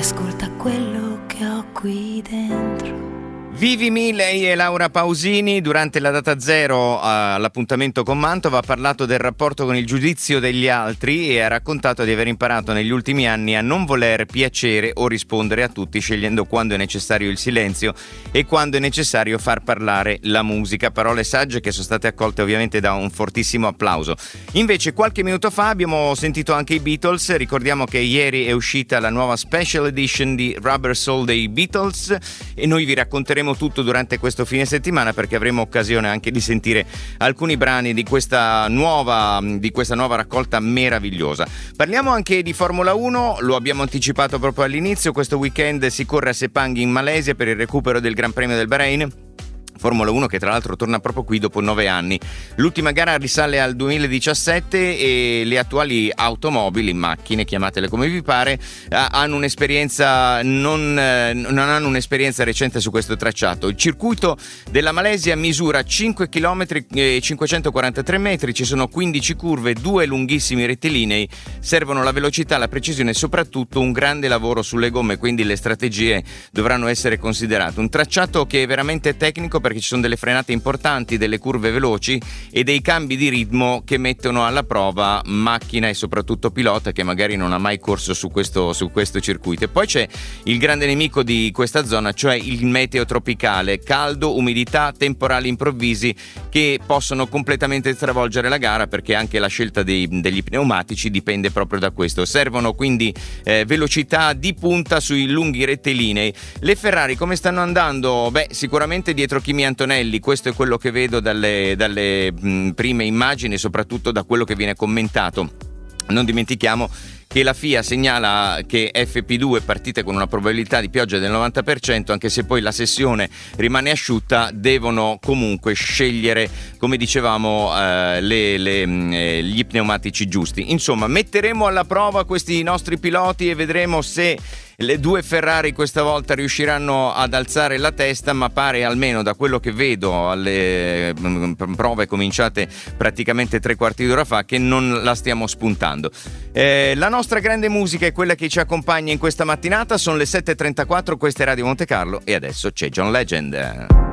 ascolta quello che ho qui dentro. Vivimi, lei è Laura Pausini. Durante la data zero all'appuntamento con Mantova ha parlato del rapporto con il giudizio degli altri e ha raccontato di aver imparato negli ultimi anni a non voler piacere o rispondere a tutti, scegliendo quando è necessario il silenzio e quando è necessario far parlare la musica. Parole sagge che sono state accolte ovviamente da un fortissimo applauso. Invece qualche minuto fa abbiamo sentito anche i Beatles. Ricordiamo che ieri è uscita la nuova special edition di Rubber Soul dei Beatles e noi vi racconteremo tutto durante questo fine settimana, perché avremo occasione anche di sentire alcuni brani di questa nuova raccolta meravigliosa. Parliamo anche di Formula 1, lo abbiamo anticipato proprio all'inizio. Questo weekend si corre a Sepang in Malesia per il recupero del Gran Premio del Bahrain. Formula 1 che tra l'altro torna proprio qui dopo 9 anni. L'ultima gara risale al 2017 e le attuali automobili, macchine, chiamatele come vi pare, hanno un'esperienza non hanno un'esperienza recente su questo tracciato. Il circuito della Malesia misura 5 km e 543 metri, ci sono 15 curve, 2 lunghissimi rettilinei, servono la velocità, la precisione e soprattutto un grande lavoro sulle gomme, quindi le strategie dovranno essere considerate. Un tracciato che è veramente tecnico, perché ci sono delle frenate importanti, delle curve veloci e dei cambi di ritmo che mettono alla prova macchina e soprattutto pilota che magari non ha mai corso su questo circuito. E poi c'è il grande nemico di questa zona, cioè il meteo tropicale, caldo, umidità, temporali improvvisi che possono completamente stravolgere la gara, perché anche la scelta degli pneumatici dipende proprio da questo. Servono quindi velocità di punta sui lunghi rettilinei. Le Ferrari come stanno andando? Beh, sicuramente dietro Kimi Antonelli, questo è quello che vedo dalle prime immagini, soprattutto da quello che viene commentato. Non dimentichiamo che la FIA segnala che FP2 partite con una probabilità di pioggia del 90%, anche se poi la sessione rimane asciutta, devono comunque scegliere, come dicevamo, gli pneumatici giusti. Insomma, metteremo alla prova questi nostri piloti e vedremo se le due Ferrari questa volta riusciranno ad alzare la testa, ma pare, almeno da quello che vedo alle prove cominciate praticamente 3/4 d'ora fa, che non la stiamo spuntando. La nostra grande musica è quella che ci accompagna in questa mattinata, sono le 7:34, questa è Radio Monte Carlo e adesso c'è John Legend.